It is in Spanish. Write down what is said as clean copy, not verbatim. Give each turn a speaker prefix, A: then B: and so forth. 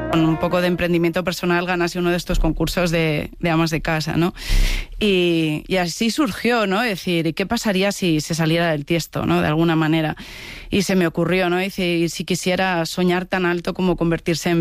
A: Con un poco de emprendimiento personal ganase uno de estos concursos de amas de casa, ¿no? Y así surgió, ¿no? Es decir, ¿qué pasaría si se saliera del tiesto, ¿no? De alguna manera. Y se me ocurrió, ¿no? Y si quisiera soñar tan alto como convertirse en